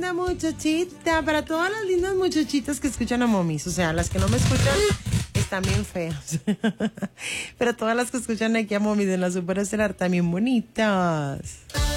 linda muchachita. Para todas las lindas muchachitas que escuchan a Momis. O sea, las que no me escuchan están bien feas. Pero todas las que escuchan aquí a Momis en la Superestelar están bien bonitas.